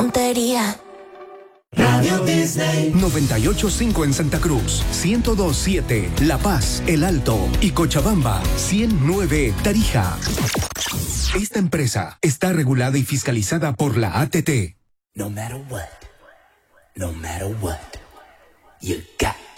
tontería. Radio Disney 98.5 en Santa Cruz, 102.7 La Paz, El Alto y Cochabamba, 100.9 Tarija. Esta empresa está regulada y fiscalizada por la ATT. No matter what, you got